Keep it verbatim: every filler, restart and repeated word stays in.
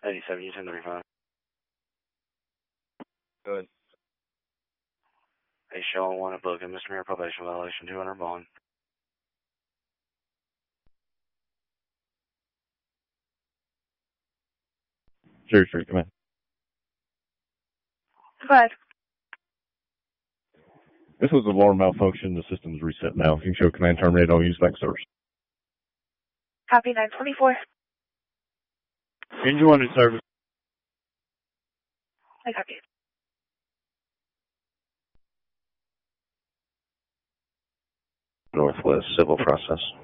eighty-seven, U ten thirty-five. Good. A show on one at booking, misdemeanor probation violation, two hundred bond. Sure, sure, come in. But This was a alarm malfunction. The system is reset now. You can show command terminate all use back service. copy nine twenty-four. Engine one in service. I copy. Northwest Civil Process.